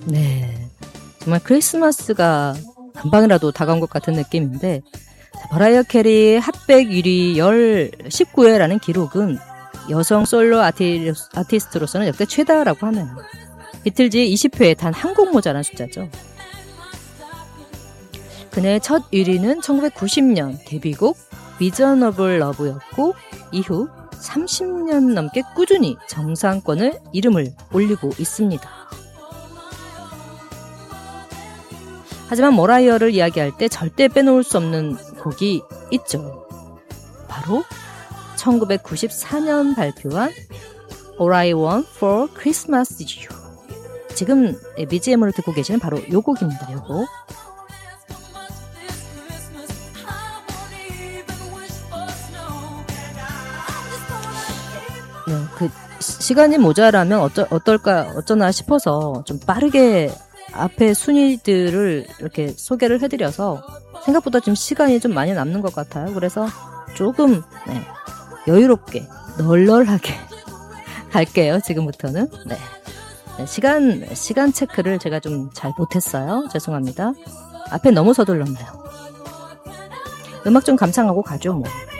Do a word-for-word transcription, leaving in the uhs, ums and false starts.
네, 정말 크리스마스가 한 방이라도 다가온 것 같은 느낌인데, 머라이어 캐리 핫백 일 위 십구 회라는 기록은 여성 솔로 아티, 아티스트로서는 역대 최다라고 하네요. 비틀즈의 이십 회에 단 한 곡 모자란 숫자죠. 그녀의 첫 일 위는 천구백구십 년 데뷔곡 Reasonable Love였고 이후 삼십 년 넘게 꾸준히 정상권을 이름을 올리고 있습니다. 하지만 머라이어를 이야기할 때 절대 빼놓을 수 없는 곡이 있죠. 바로 천구백구십사 년 발표한 All I Want for Christmas is You. 지금 비지엠으로 듣고 계시는 바로 요 곡입니다. 요 곡. 네, 그 시간이 모자라면 어쩌, 어떨까 어쩌나 싶어서 좀 빠르게 앞에 순위들을 이렇게 소개를 해드려서 생각보다 좀 시간이 좀 많이 남는 것 같아요. 그래서 조금 네, 여유롭게 널널하게 갈게요. 지금부터는 네. 네, 시간 시간 체크를 제가 좀 잘 못했어요. 죄송합니다. 앞에 너무 서둘렀나요? 음악 좀 감상하고 가죠 뭐.